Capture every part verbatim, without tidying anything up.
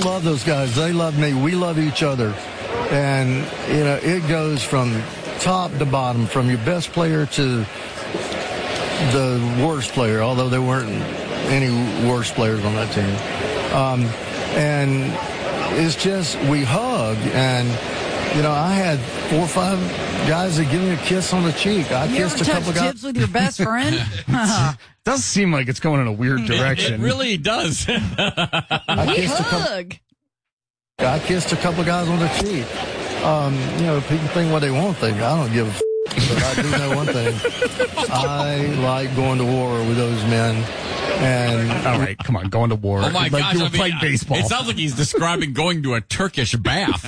love those guys. They love me. We love each other. And, you know, it goes from top to bottom, from your best player to the worst player, although there weren't any worse players on that team. Um, and it's just, we hug. And, you know, I had four or five guys that give me a kiss on the cheek. I you kissed ever a couple touch guys. tips with your best friend? It does seem like it's going in a weird direction. It, it really does. I we kissed a couple, hug. I kissed a couple guys on the cheek. Um, you know, people think what they want think. I don't give a f- but I do know one thing. I like going to war with those men. And all right, come on, going to war. Oh, my like gosh. you were I mean, playing baseball. It sounds like he's describing going to a Turkish bath.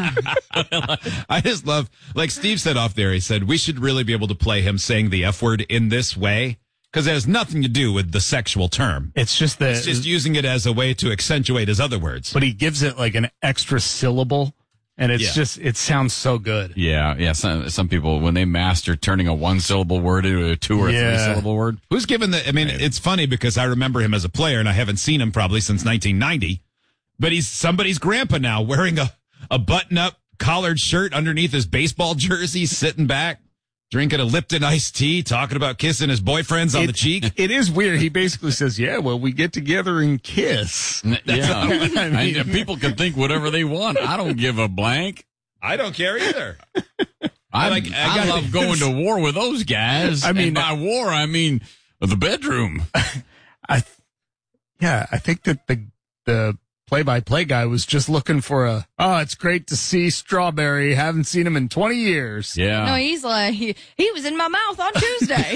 I just love, like Steve said off there, he said, we should really be able to play him saying the F word in this way because it has nothing to do with the sexual term. It's just that. It's just using it as a way to accentuate his other words. But he gives it like an extra syllable. And it's Yeah. just, it sounds so good. Yeah, yeah. Some, some people, when they master turning a one-syllable word into a two- or Yeah. three-syllable word. Who's given the, I mean, it's funny because I remember him as a player and I haven't seen him probably since nineteen ninety, but he's somebody's grandpa now wearing a, a button-up collared shirt underneath his baseball jersey, sitting back, drinking a Lipton iced tea, talking about kissing his boyfriends on It- the cheek. It is weird. He basically says, yeah, well, we get together and kiss. Yeah. I mean- And people can think whatever they want. I don't give a blank. I don't care either. I, like- like, I I, gotta- love going to war with those guys. I mean- and by war, I mean the bedroom. I, yeah, I think that the, the play-by-play guy was just looking for a, oh, it's great to see Strawberry. Haven't seen him in twenty years. Yeah. No, he's like, he, he was in my mouth on Tuesday.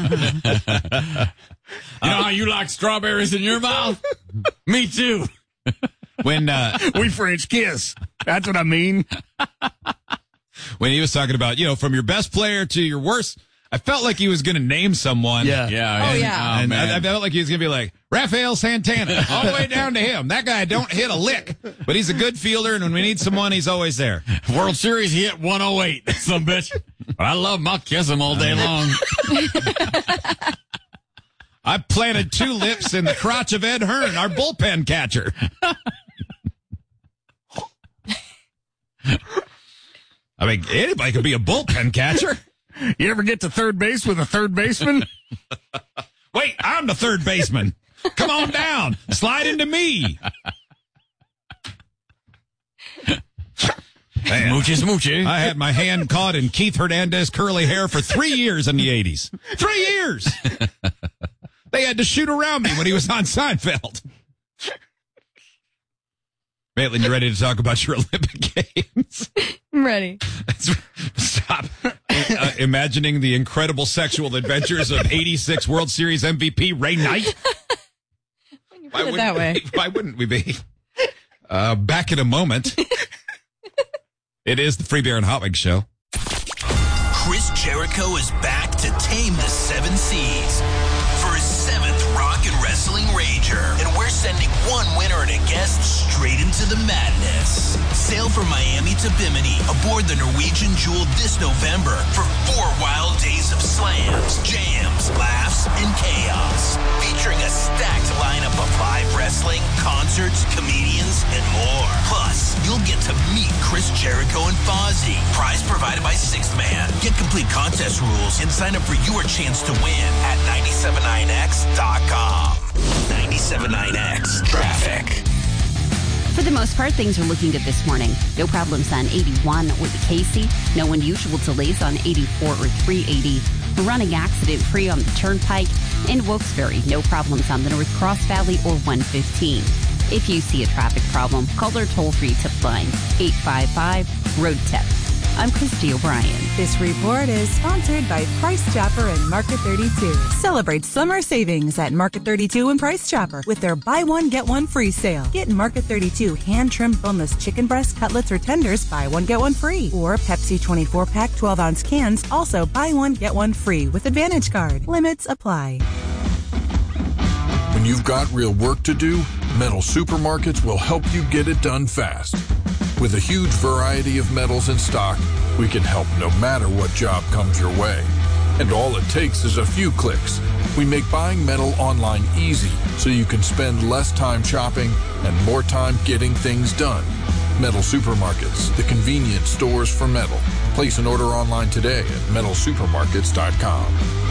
You know how you like strawberries in your mouth? Me too. When, uh, We French kiss. That's what I mean. when he was talking about, you know, from your best player to your worst, I felt like he was going to name someone. Yeah. Yeah. Oh, and- yeah. and man. I, I felt like he was going to be like, Rafael Santana, all the way down to him. That guy don't hit a lick, but he's a good fielder, and when we need someone, he's always there. World Series, he hit one oh eight. Some bitch. But I love him. I'll kiss him all day long. I planted tulips in the crotch of Ed Hearn, our bullpen catcher. I mean, anybody could be a bullpen catcher. You ever get to third base with a third baseman? Wait, I'm the third baseman. Come on down. Slide into me. Man, Moochie smoochie. I had my hand caught in Keith Hernandez curly hair for three years in the eighties. Three years. They had to shoot around me when he was on Seinfeld. Maitland, you ready to talk about your Olympic Games? I'm ready. Stop uh, imagining the incredible sexual adventures of eighty-six World Series M V P Ray Knight. When you put it that way. We, why wouldn't we be? Uh, back in a moment. It is the Free Beer and Hot Wings Show. Chris Jericho is back to tame the seven seas for his seventh Rock and Wrestling Rager. And we're sending one winner and a guest straight into the madness. Sail from Miami to Bimini aboard the Norwegian Jewel this November for four wild days of slams, jams, laughs, and chaos. Featuring a stacked lineup of live wrestling, concerts, comedians, and more. Plus, you'll get to meet Chris Jericho and Fozzy. Prize provided by Sixth Man. Get complete contest rules and sign up for your chance to win at nine seven nine x dot com. nine seven nine X Traffic. For the most part, things are looking good this morning. No problems on eighty-one with the Casey. No unusual delays on eighty-four or three eighty. We're running accident-free on the Turnpike. In Wilkes-Barre, no problems on the North Cross Valley or one fifteen. If you see a traffic problem, call our toll-free tip line, eight five five, road tip. I'm Christy O'Brien. This report is sponsored by Price Chopper and Market thirty-two. Celebrate summer savings at Market thirty-two and Price Chopper with their buy one, get one free sale. Get Market thirty-two hand-trimmed boneless chicken breast, cutlets, or tenders, buy one, get one free. Or Pepsi twenty-four pack twelve ounce cans, also buy one, get one free with Advantage Card. Limits apply. When you've got real work to do, Metal Supermarkets will help you get it done fast. With a huge variety of metals in stock, we can help no matter what job comes your way. And all it takes is a few clicks. We make buying metal online easy so you can spend less time shopping and more time getting things done. Metal Supermarkets, the convenient stores for metal. Place an order online today at metal supermarkets dot com.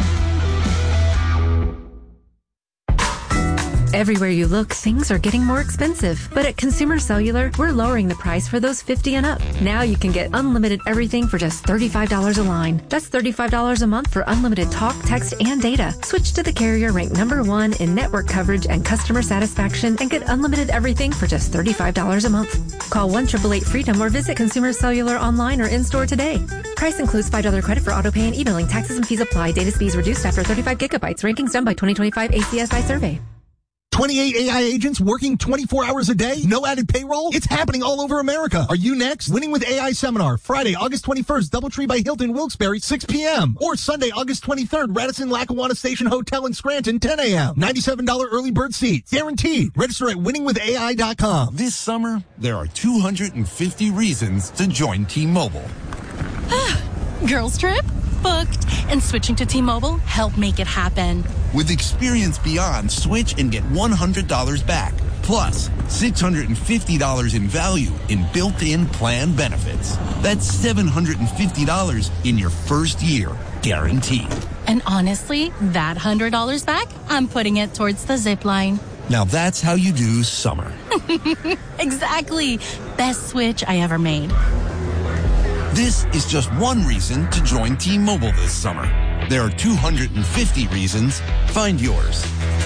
Everywhere you look, things are getting more expensive. But at Consumer Cellular, we're lowering the price for those fifty and up. Now you can get unlimited everything for just thirty-five dollars a line. That's thirty-five dollars a month for unlimited talk, text, and data. Switch to the carrier ranked number one in network coverage and customer satisfaction and get unlimited everything for just thirty-five dollars a month. Call one eight eight eight freedom or visit Consumer Cellular online or in-store today. Price includes five dollars credit for auto pay and e-billing. Taxes and fees apply. Data speeds reduced after thirty-five gigabytes. Rankings done by twenty twenty-five A C S I survey. twenty-eight A I agents working twenty-four hours a day? No added payroll? It's happening all over America. Are you next? Winning with A I Seminar, Friday, August twenty-first, Doubletree by Hilton, Wilkes-Barre, six p.m. Or Sunday, August twenty-third, Radisson Lackawanna Station Hotel in Scranton, ten a.m. ninety-seven dollars early bird seats. Guaranteed. Register at winning with A I dot com. This summer, there are two hundred fifty reasons to join T-Mobile. Girls trip? Booked. And switching to T-Mobile helped make it happen. With Experience Beyond, switch and get one hundred dollars back. Plus, six hundred fifty dollars in value in built-in plan benefits. That's seven hundred fifty dollars in your first year, guaranteed. And honestly, that one hundred dollars back, I'm putting it towards the zip line. Now that's how you do summer. Exactly. Best switch I ever made. This is just one reason to join T-Mobile this summer. There are two hundred fifty reasons. Find yours.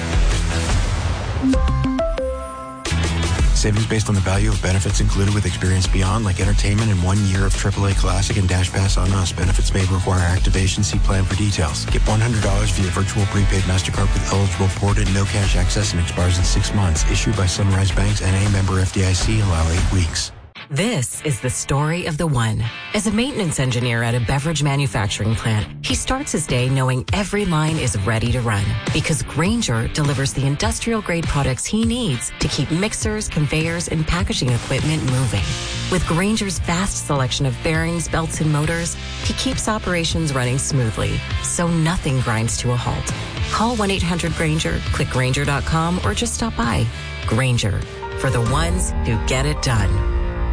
Savings based on the value of benefits included with Experience Beyond, like entertainment and one year of triple A Classic and Dash Pass on Us. Benefits may require activation. See plan for details. Get one hundred dollars via virtual prepaid MasterCard with eligible ported no cash access and expires in six months. Issued by Sunrise Banks, N A member F D I C. Allow eight weeks. This is the story of the one. As a maintenance engineer at a beverage manufacturing plant, he starts his day knowing every line is ready to run because Grainger delivers the industrial-grade products he needs to keep mixers, conveyors, and packaging equipment moving. With Grainger's vast selection of bearings, belts, and motors, he keeps operations running smoothly, so nothing grinds to a halt. Call one eight hundred Grainger, click Grainger dot com, or just stop by. Grainger, for the ones who get it done.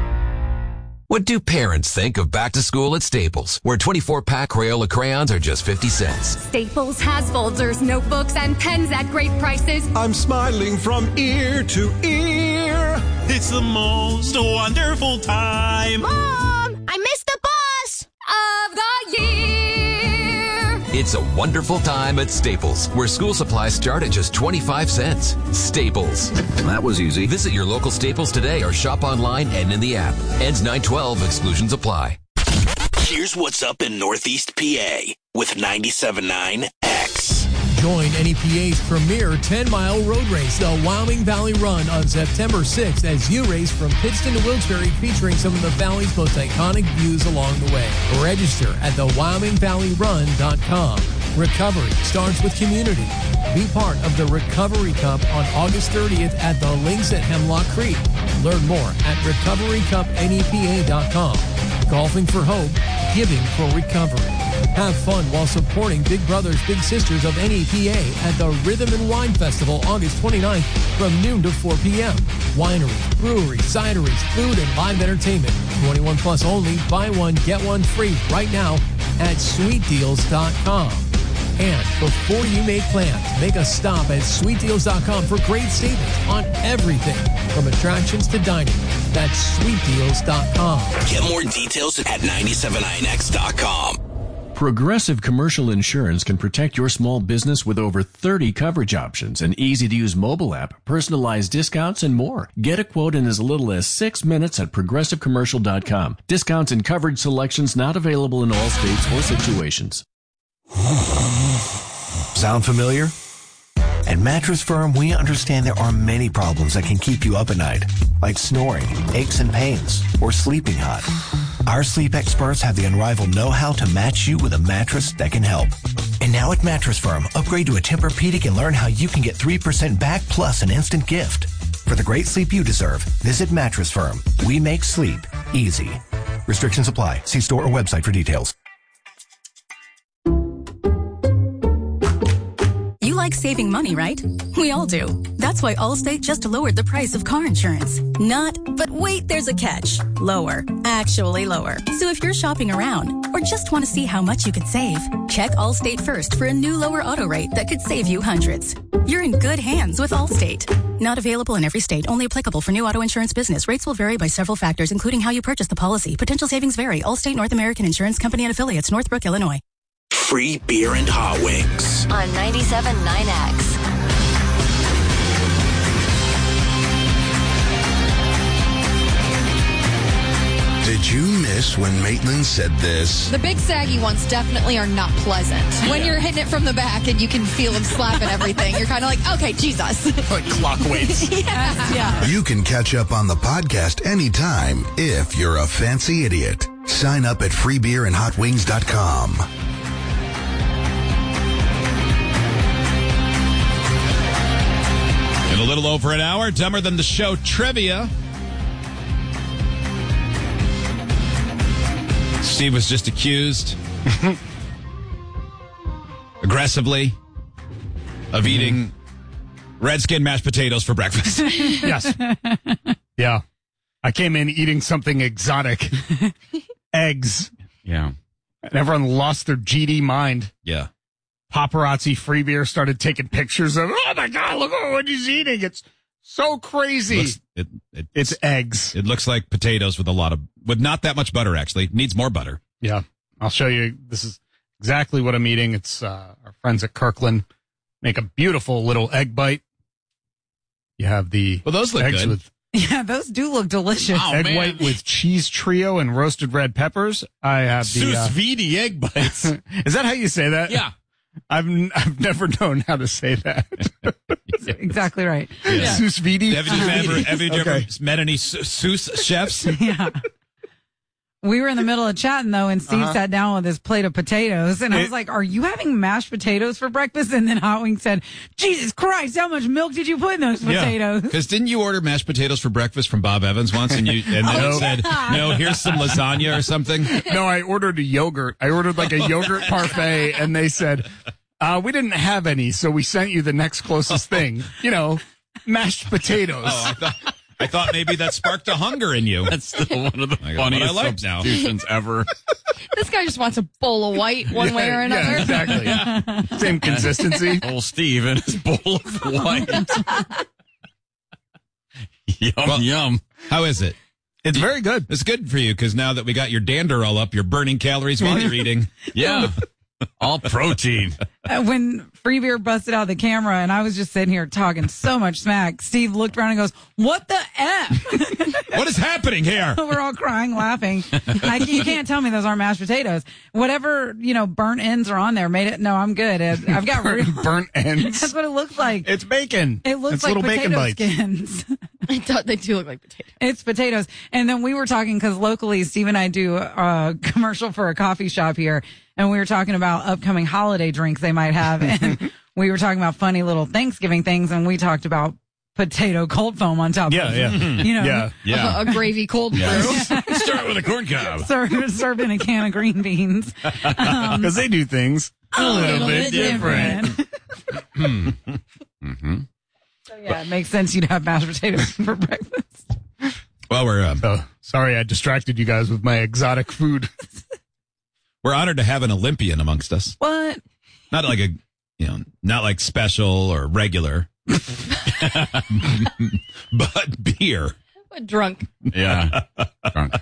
What do parents think of back to school at Staples, where twenty-four pack Crayola crayons are just fifty cents? Staples has folders, notebooks, and pens at great prices. I'm smiling from ear to ear. It's the most wonderful time. Mom, I missed the bus of the year. It's a wonderful time at Staples, where school supplies start at just twenty-five cents. Staples. That was easy. Visit your local Staples today or shop online and in the app. Ends nine twelve. Exclusions apply. Here's what's up in Northeast P A with ninety-seven point nine X. Join N E P A's premier ten-mile road race, the Wyoming Valley Run, on September sixth as you race from Pittston to Wilkes-Barre, featuring some of the Valley's most iconic views along the way. Register at the wyoming valley run dot com. Recovery starts with community. Be part of the Recovery Cup on August thirtieth at the Links at Hemlock Creek. Learn more at recovery cup N E P A dot com. Golfing for hope, giving for recovery. Have fun while supporting Big Brothers Big Sisters of N E P A at the Rhythm and Wine Festival August twenty-ninth from noon to four p.m. Wineries, breweries, cideries, food, and live entertainment. twenty-one plus only. Buy one, get one free right now at sweet deals dot com. And before you make plans, make a stop at sweet deals dot com for great savings on everything from attractions to dining. That's sweet deals dot com. Get more details at ninety-seven nine X dot com. Progressive Commercial Insurance can protect your small business with over thirty coverage options, an easy-to-use mobile app, personalized discounts, and more. Get a quote in as little as six minutes at progressive commercial dot com. Discounts and coverage selections not available in all states or situations. Sound familiar? At Mattress Firm, we understand there are many problems that can keep you up at night, like snoring, aches and pains, or sleeping hot. Our sleep experts have the unrivaled know-how to match you with a mattress that can help. And now at Mattress Firm, upgrade to a Tempur-Pedic and learn how you can get three percent back plus an instant gift. For the great sleep you deserve, visit Mattress Firm. We make sleep easy. Restrictions apply. See store or website for details. like saving money, right? We all do. That's why Allstate just lowered the price of car insurance. Not, but wait, there's a catch. Lower. Actually lower. So if you're shopping around or just want to see how much you could save, check Allstate first for a new lower auto rate that could save you hundreds. You're in good hands with Allstate. Not available in every state. Only applicable for new auto insurance business. Rates will vary by several factors, including how you purchase the policy. Potential savings vary. Allstate North American Insurance Company and Affiliates, Northbrook, Illinois. Free beer and hot wings. On ninety-seven point nine X. Did you miss when Maitland said this? The big saggy ones definitely are not pleasant. When you're hitting it from the back and you can feel them slapping everything, you're kind of like, okay, Jesus. Like clock weights. yeah. yeah. You can catch up on the podcast anytime if you're a fancy idiot. Sign up at free beer and hot wings dot com. In a little over an hour, Dumber Than the Show trivia. Steve was just accused aggressively of eating Redskin mashed potatoes for breakfast. Yes. Yeah. I came in eating something exotic. Eggs. Yeah. And everyone lost their G D mind. Yeah. Paparazzi free beer started taking pictures of, oh my God, look at what he's eating. It's so crazy. Looks, it, it, it's eggs. It looks like potatoes with a lot of, with not that much butter, actually. It needs more butter. Yeah. I'll show you. This is exactly what I'm eating. It's uh, our friends at Kirkland make a beautiful little egg bite. You have the well, those look eggs good. with Yeah, those do look delicious. egg man. white with cheese trio and roasted red peppers. I have the Sous uh, vide egg bites. Is that how you say that? Yeah. I've n- I've never known how to say that. Exactly right. Yeah. Sous vide. Have you ever, have you ever Okay. met any sous sous chefs? Yeah. We were in the middle of chatting, though, and Steve Uh-huh. sat down with his plate of potatoes, and I It- was like, are you having mashed potatoes for breakfast? And then Hot Wings said, Jesus Christ, how much milk did you put in those potatoes? Because didn't you order mashed potatoes for breakfast from Bob Evans once, and you and then Oh, it said, yeah. no, here's some lasagna or something? No, I ordered a yogurt. I ordered like a yogurt parfait, and they said, uh, we didn't have any, so we sent you the next closest thing. You know, mashed potatoes. Oh, I thought, I thought maybe that sparked a hunger in you. That's still one of the I got what funniest I like now. substitutions ever. This guy just wants a bowl of white one Yeah, way or another. Yeah, exactly. Same consistency. Old Steve and his bowl of white. Yum, Well- yum. How is it? It's very good. It's good for you because now that we got your dander all up, you're burning calories while you're eating. Yeah. All protein. Uh, when Free Beer busted out the camera and I was just sitting here talking so much smack, Steve looked around and goes, what the F? What is happening here? We're all crying, laughing. I, you can't tell me those aren't mashed potatoes. Whatever, you know, burnt ends are on there made it. No, I'm good. I've got real. Burnt ends. That's what it looks like. It's bacon. It looks it's like little bacon potato bites. skins. I thought they do look like potatoes. It's potatoes. And then we were talking because locally, Steve and I do a commercial for a coffee shop here. And we were talking about upcoming holiday drinks they might have. And we were talking about funny little Thanksgiving things. And we talked about potato cold foam on top Yeah, of yeah. You know, Yeah. Yeah. A, a gravy cold brew. Start with a corn cob. serve, served in a can of green beans. Um, Because they do things a little, bit, bit different. Mm-hmm. So yeah, it makes sense you'd have mashed potatoes for breakfast. Well, we're uh, So, sorry I distracted you guys with my exotic food. we're honored to have an Olympian amongst us. What? Not like a, you know, not like special or regular, but beer. What drunk? Yeah. Drunk.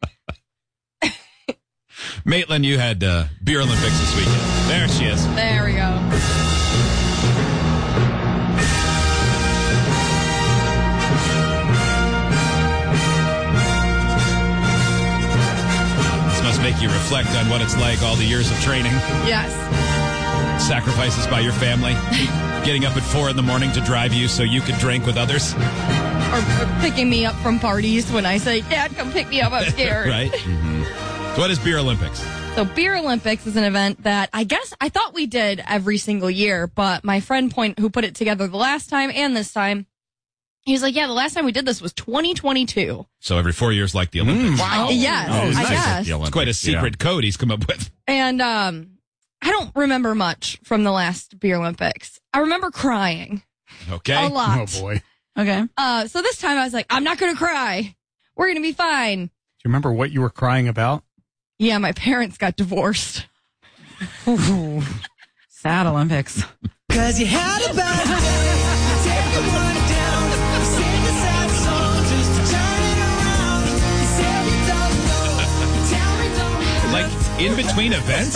Maitland, you had uh, Beer Olympics this weekend. There she is. There we go. This must make you reflect on what it's like all the years of training, Yes. sacrifices by your family, getting up at four in the morning to drive you so you could drink with others. Or, or picking me up from parties when I say, Dad, come pick me up. I'm scared. Right? Mm-hmm. So what is Beer Olympics? So Beer Olympics is an event that I guess I thought we did every single year, but my friend point who put it together the last time and this time, he was like, yeah, the last time we did this was twenty twenty-two. So every four years like the Olympics. Wow. Yes, Oh, I nice. guess. It's quite a secret code he's come up with. And um, I don't remember much from the last Beer Olympics. I remember crying. Okay. A lot. Oh, boy. Okay. Uh, so this time I was like, I'm not going to cry. We're going to be fine. Do you remember what you were crying about? Yeah, my parents got divorced. Ooh, sad Olympics. Cause you had a bad day, take the one down, you sing a sad song just to turn it around. You say you don't know, you tell me don't know. Like in between events?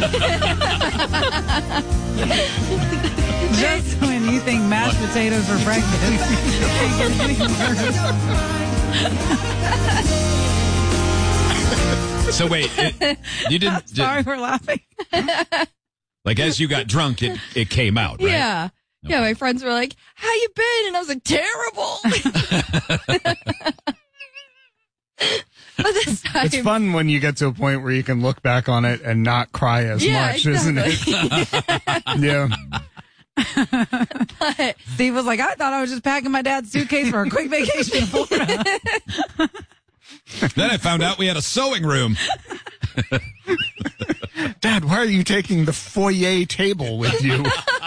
Just when you think mashed potatoes for breakfast, you can't get anything worse. So wait, it, you didn't. Sorry, did, we're laughing. like as you got drunk, it, it came out, right? Yeah. Yeah, my friends were like, how you been? And I was like, terrible. But this time, It's fun when you get to a point where you can look back on it and not cry as Yeah, much, isn't it? Yeah. but, Steve was like, I thought I was just packing my dad's suitcase for a quick vacation in Florida. Then I found out we had a sewing room. Dad, why are you taking the foyer table with you?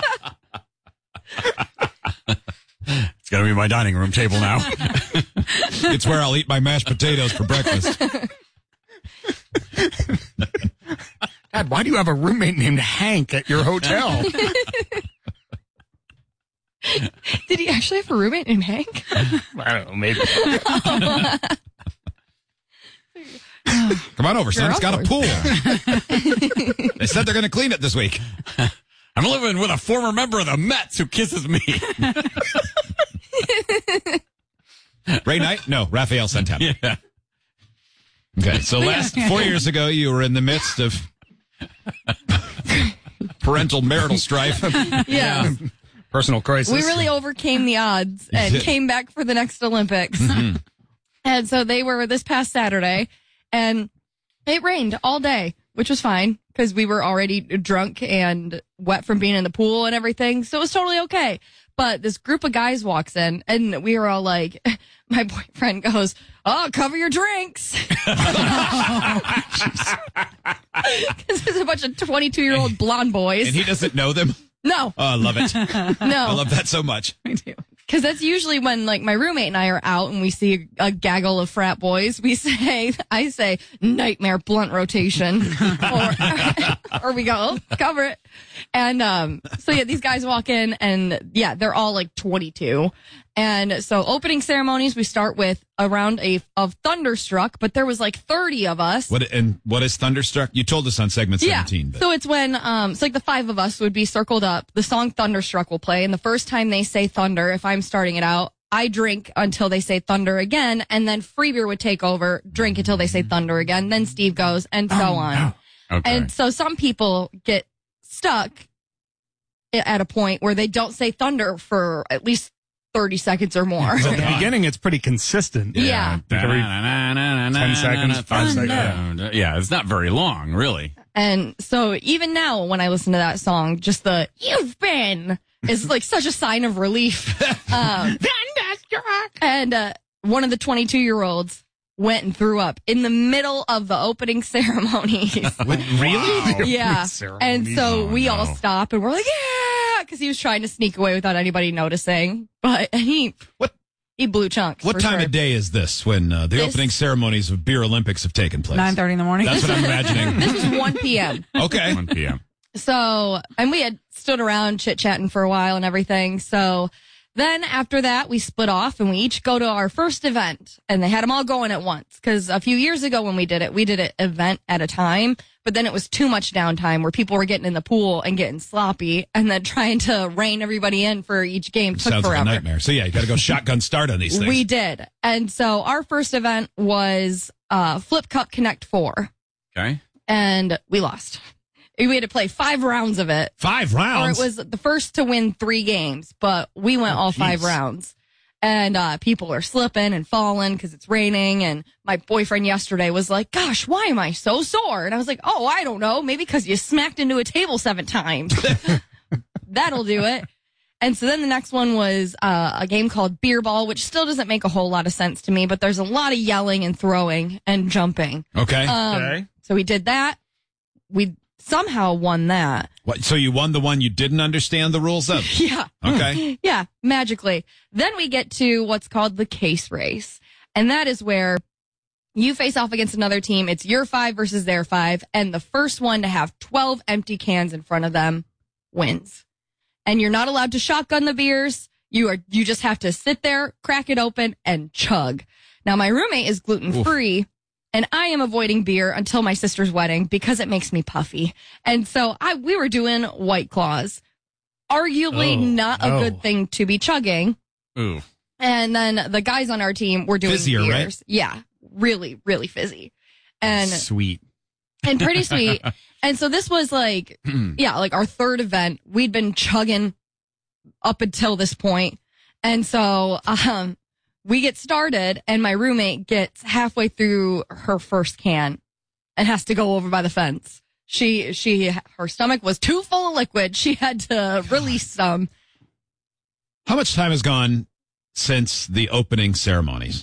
It's going to be my dining room table now. It's where I'll eat my mashed potatoes for breakfast. Dad, why do you have a roommate named Hank at your hotel? did he actually have a roommate named Hank? I don't know, maybe. Come on over, son. You're It's got a pool. They said they're going to clean it this week. I'm living with a former member of the Mets who kisses me. Ray Knight? No, Rafael Santana. Yeah. Okay, so last four years ago, you were in the midst of parental marital strife. Yeah. Personal crisis. We really overcame the odds and came back for the next Olympics. Mm-hmm. And so they were this past Saturday, and it rained all day, which was fine because we were already drunk and wet from being in the pool and everything. So it was totally okay. But this group of guys walks in, and we were all like, my boyfriend goes, oh, cover your drinks. Because there's a bunch of twenty-two-year-old blonde boys. And he doesn't know them? No. Oh, I love it. No. I love that so much. Me too. Because that's usually when, like, my roommate and I are out and we see a, a gaggle of frat boys. We say, I say, nightmare blunt rotation. or, or we go, oh, cover it. And um, so, yeah, these guys walk in and, yeah, they're all like twenty-two. And so opening ceremonies, we start with a round a, of Thunderstruck, but there was like thirty of us. What and what is Thunderstruck? You told us on segment seventeen. Yeah. But. So it's when, um, it's like the five of us would be circled up. The song Thunderstruck will play. And the first time they say thunder, if I'm starting it out, I drink until they say thunder again. And then Free Beer would take over, drink until they say thunder again. Then Steve goes and so Oh, on. no. Okay. And so some people get stuck at a point where they don't say thunder for at least thirty seconds or more. So at the beginning, it's pretty consistent. Yeah. Like every ten seconds, five seconds. Yeah, it's not very long, really. And so even now when I listen to that song, just the "You've been" is like such a sign of relief. Um, and uh, one of the twenty-two year olds went and threw up in the middle of the opening ceremonies. Really? Yeah. And so Oh, we no. all stop and we're like, yeah, because he was trying to sneak away without anybody noticing. But he what he blew chunks. What for time sure. of day is this when uh, the This- opening ceremonies of Beer Olympics have taken place? nine thirty in the morning. That's what I'm imagining. This was one p.m. Okay. one p.m. So, and we had stood around chit chatting for a while and everything. So then after that, we split off and we each go to our first event, and they had them all going at once. Cause a few years ago when we did it, we did an event at a time, but then it was too much downtime where people were getting in the pool and getting sloppy and then trying to rein everybody in for each game took Sounds forever. like a nightmare. So yeah, you got to go shotgun start on these things. We did. And so our first event was, uh, Flip Cup Connect four, Okay. and we lost. We had to play five rounds of it. Five Or rounds. it was the first to win three games, but we went all five jeez. rounds. And uh, people are slipping and falling because it's raining. And my boyfriend yesterday was like, gosh, why am I so sore? And I was like, oh, I don't know. Maybe because you smacked into a table seven times. That'll do it. And so then the next one was uh, a game called Beer Ball, which still doesn't make a whole lot of sense to me, but there's a lot of yelling and throwing and jumping. Okay. Um, Okay. So we did that. We somehow won that. What, so you won the one you didn't understand the rules of? Yeah. Okay. Yeah, magically. Then we get to what's called the case race. And that is where you face off against another team. It's your five versus their five. And the first one to have twelve empty cans in front of them wins. And you're not allowed to shotgun the beers. You are, you just have to sit there, crack it open, and chug. Now, my roommate is gluten-free, and I am avoiding beer until my sister's wedding because it makes me puffy. And so I, we were doing White Claws. Arguably Oh, not a no. good thing to be chugging. Ooh. And then the guys on our team were doing Fizzier, beers. right? Yeah, really, really fizzy. And Sweet. and pretty sweet. And so this was like, yeah, like our third event. We'd been chugging up until this point. And so um, we get started, and my roommate gets halfway through her first can and has to go over by the fence. She, she, her stomach was too full of liquid. She had to release some. How much time has gone since the opening ceremonies?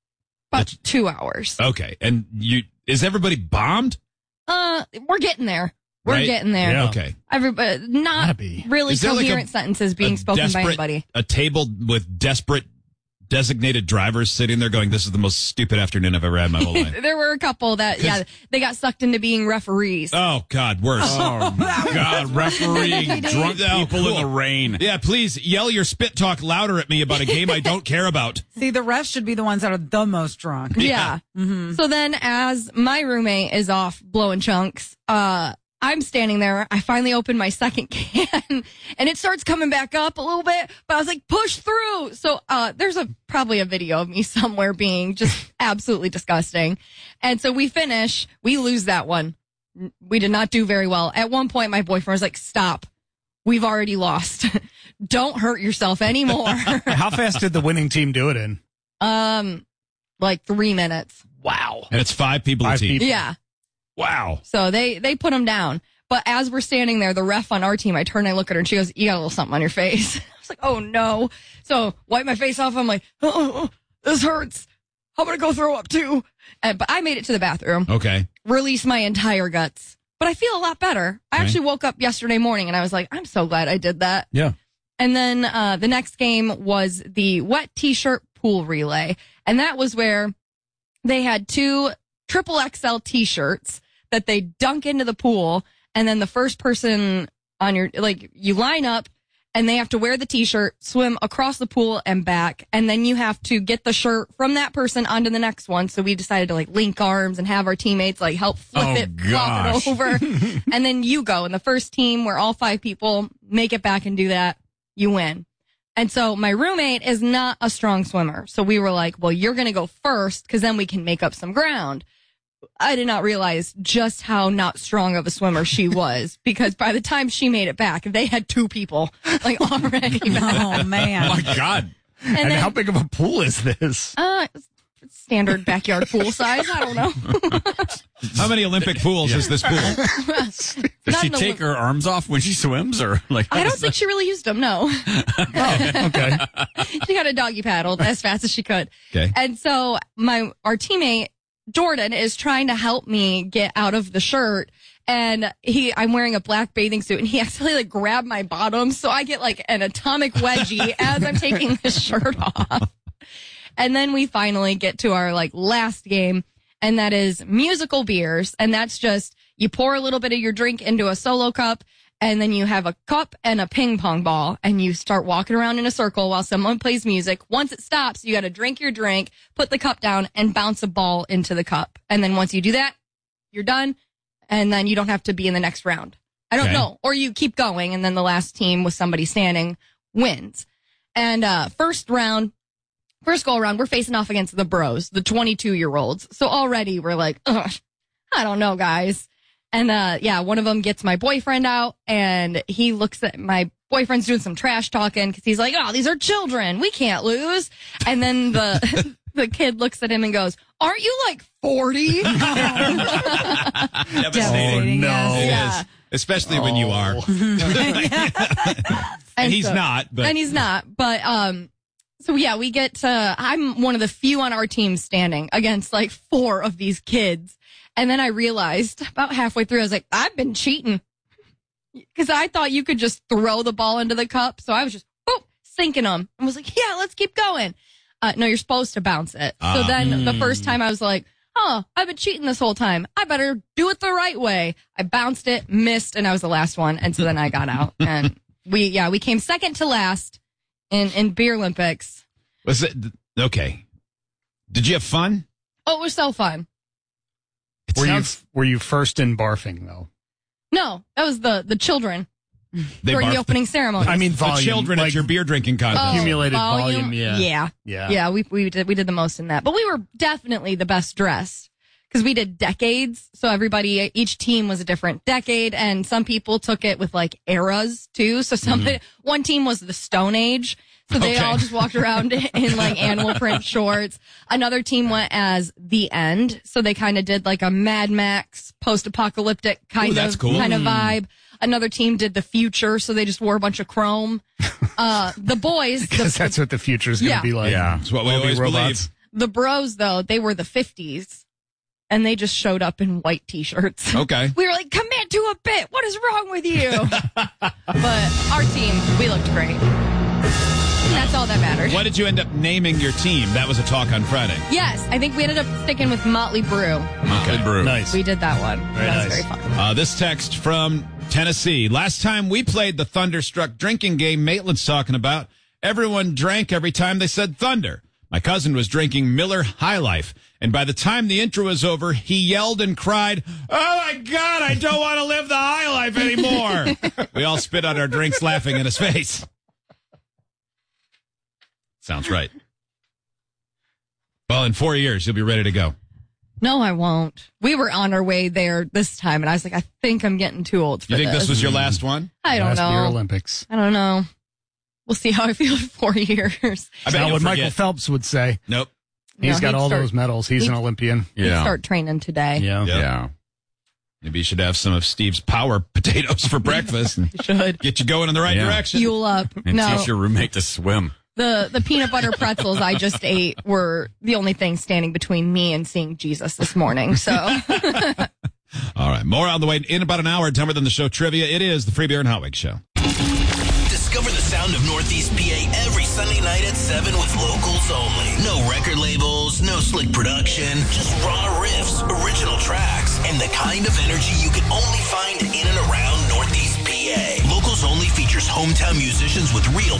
About two hours. Okay. And you, is everybody bombed? Uh, we're getting there. We're Right? getting there. Yeah. Okay. Everybody, not really Is there like coherent a- sentences being a spoken by desperate- anybody. A table with desperate designated drivers sitting there going, this is the most stupid afternoon I've ever had in my whole life. There were a couple that, yeah, they got sucked into being referees. Oh, God, worse. Oh, God, refereeing drunk people in the rain. Yeah, please yell your spit talk louder at me about a game I don't care about. See, the refs should be the ones that are the most drunk. Yeah. So then as my roommate is off blowing chunks, uh, I'm standing there. I finally open my second can and it starts coming back up a little bit, but I was like, push through. So, uh, there's a, probably a video of me somewhere being just absolutely disgusting. And so we finish, we lose that one. We did not do very well. At one point, my boyfriend was like, stop. We've already lost. Don't hurt yourself anymore. How fast did the winning team do it in? um, like three minutes. Wow. And it's five people a team. Yeah. Wow. So they, they put him down. But as we're standing there, the ref on our team, I turn and I look at her and she goes, you got a little something on your face. I was like, oh no. So wipe my face off. I'm like, oh, oh, oh, this hurts. I'm going to go throw up too. And, but I made it to the bathroom. Okay. Release my entire guts. But I feel a lot better. I Okay. actually woke up yesterday morning and I was like, I'm so glad I did that. Yeah. And then uh, the next game was the wet t-shirt pool relay. And that was where they had two triple X L t-shirts that they dunk into the pool. And then the first person on your, like, you line up and they have to wear the t-shirt, swim across the pool and back. And then you have to get the shirt from that person onto the next one. So we decided to like link arms and have our teammates like help flip Oh, it, flop gosh. it over. And then you go. And the first team where all five people make it back and do that, you win. And so my roommate is not a strong swimmer. So we were like, well, you're going to go first because then we can make up some ground. I did not realize just how not strong of a swimmer she was because by the time she made it back, they had two people like already back. Oh, man. Oh, my God. And And, then- how big of a pool is this? Uh, standard backyard pool size. I don't know. How many Olympic pools is this pool? Does Not she in the take her arms off when she swims, or like? I don't think she really used them. No. Okay. She got a doggy paddled as fast as she could. Okay. And so my, our teammate, Jordan, is trying to help me get out of the shirt. And he, I'm wearing a black bathing suit and he actually like grabbed my bottom. So I get like an atomic wedgie as I'm taking the shirt off. And then we finally get to our like last game, and that is musical beers. And that's just, you pour a little bit of your drink into a solo cup, and then you have a cup and a ping pong ball, and you start walking around in a circle while someone plays music. Once it stops, you got to drink your drink, put the cup down, and bounce a ball into the cup. And then once you do that, you're done, and then you don't have to be in the next round. I don't Okay. know. Or you keep going, and then the last team with somebody standing wins. And uh first round, first go around, we're facing off against the bros, the twenty-two year olds. So already we're like, ugh, I don't know, guys. And, uh, yeah, one of them gets my boyfriend out and he looks at my boyfriend's doing some trash talking because he's like, oh, these are children. We can't lose. And then the, the kid looks at him and goes, aren't you like forty? Devastating. Oh, no. It Yeah. is. Especially when you are. And he's so- not, but And he's not, but, um, so yeah, we get to, I'm one of the few on our team standing against like four of these kids. And then I realized about halfway through, I was like, I've been cheating. Because I thought you could just throw the ball into the cup. So I was just, boop, sinking them. And was like, yeah, let's keep going. Uh, no, you're supposed to bounce it. So Ah. then Mm. the first time I was like, oh, I've been cheating this whole time. I better do it the right way. I bounced it, missed, and I was the last one. And so then I got out. And we, yeah, we came second to last in, in Beer Olympics. Was it okay? Did you have fun? Oh, it was so fun. It Were sounds- you were you first in barfing though? No, that was the, the children They during the barfed opening ceremony. I mean, the volume, children like at your beer drinking contest. Oh, accumulated volume, yeah. yeah, Yeah. yeah. We we did we did the most in that, but we were definitely the best dressed because we did decades. So everybody, each team was a different decade, and some people took it with like eras too. So some Mm. one team was the Stone Age. So they Okay. all just walked around in like animal print shorts. Another team went as the End. So they kind of did like a Mad Max post-apocalyptic kind Ooh, that's of cool. kind of Mm. vibe. Another team did the Future. So they just wore a bunch of chrome. Uh, the boys, the, Because that's what the future's going to Yeah. be like. Yeah, it's what we We'll be always robots. the bros though, they were the fifties and they just showed up in white t-shirts. believe. Okay. We were like, commit to a bit. What is wrong with you? But our team, we looked great. That's all that mattered. What did you end up naming your team? That was a talk on Friday. Yes, I think we ended up sticking with Motley Brew. Okay. Brew. Nice. We did that one. Very that was nice. very fun. Uh, this text from Tennessee. Last time we played the Thunderstruck drinking game Maitland's talking about, everyone drank every time they said thunder. My cousin was drinking Miller High Life, and by the time the intro was over, he yelled and cried, "Oh my God, I don't want to live the high life anymore." We all spit out our drinks laughing in his face. Sounds right. Well, in four years, you'll be ready to go. No, I won't. We were on our way there this time, and I was like, I think I'm getting too old for You think this. this was your last one? I don't Last know. Beer Olympics. I don't know. We'll see how I feel in four years. I That's bet not you'll what Michael forget. Phelps would say. Nope. He's No, got he'd all start- those medals. He's an he'd- Olympian. He'd start training today. Yeah. Yep. Yeah. Maybe you should have some of Steve's power potatoes for breakfast and Should. get you going in the right Yeah. direction. Fuel up. And No. teach your roommate to swim. The the peanut butter pretzels I just ate were the only thing standing between me and seeing Jesus this morning. So All right. More on the way in about an hour. Dumber Than the Show trivia. It is the Free Beer and Hot Wings Show. Discover the sound of Northeast P A every Sunday night at seven with locals only. No record labels, no slick production, just raw riffs, original tracks, and the kind of energy you can only find in and around Northeast P A. Locals only features hometown musicians with real